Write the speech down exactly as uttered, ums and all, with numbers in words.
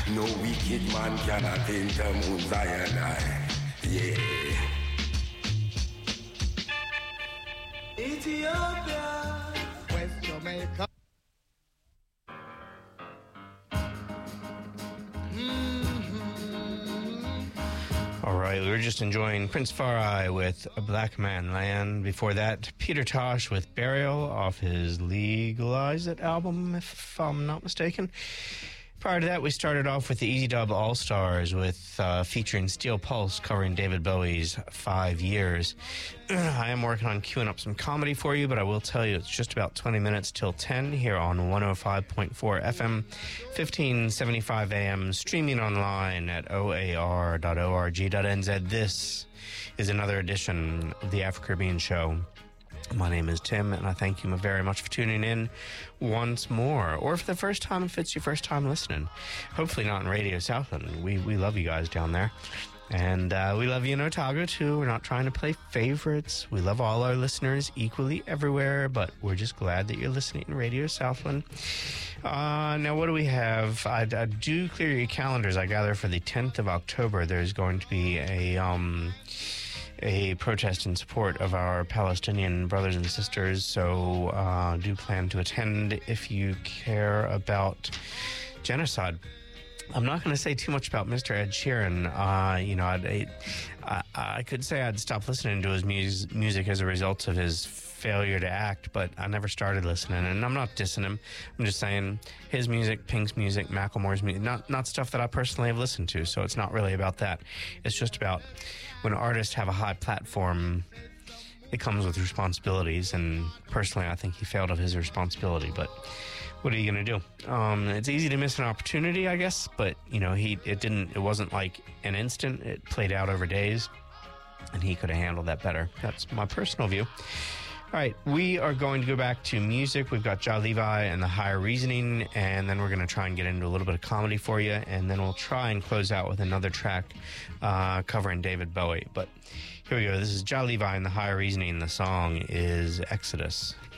No wicked man cannot enter Mount Zion. Yeah. Ethiopia, West Jamaica. All right, we were just enjoying Prince Farai with A Black Man Land. Before that, Peter Tosh with Burial off his Legalize It album, if I'm not mistaken. Prior to that, we started off with the Easy Dub All-Stars with uh, featuring Steel Pulse covering David Bowie's Five Years. I am working on queuing up some comedy for you, but I will tell you it's just about twenty minutes till ten here on one oh five point four F M, fifteen seventy-five A M, streaming online at O A R dot org dot N Z. This is another edition of the Afro-Caribbean Show. My name is Tim, and I thank you very much for tuning in once more, or for the first time if it's your first time listening. Hopefully not in Radio Southland. We we love you guys down there. And uh, we love you in Otago, too. We're not trying to play favorites. We love all our listeners equally everywhere, but we're just glad that you're listening in Radio Southland. Uh, now, what do we have? I, I do clear your calendars, I gather, for the tenth of October. There's going to be a... Um, a protest in support of our Palestinian brothers and sisters, so uh, do plan to attend if you care about genocide. I'm not going to say too much about Mister Ed Sheeran. Uh, you know, I'd, I, I could say I'd stop listening to his mus- music as a result of his failure to act, but I never started listening, and I'm not dissing him. I'm just saying his music, Pink's music, Macklemore's music, not, not stuff that I personally have listened to, so it's not really about that. It's just about when artists have a high platform, it comes with responsibilities, and personally I think he failed of his responsibility, but what are you going to do? Um, it's easy to miss an opportunity, I guess, but, you know, he it didn't, it wasn't like an instant. It played out over days, and he could have handled that better. That's my personal view. All right, we are going to go back to music. We've got Jah Levi and the Higher Reasoning, and then we're going to try and get into a little bit of comedy for you, and then we'll try and close out with another track uh, covering David Bowie. But here we go. This is Jah Levi and the Higher Reasoning. The song is Exodus.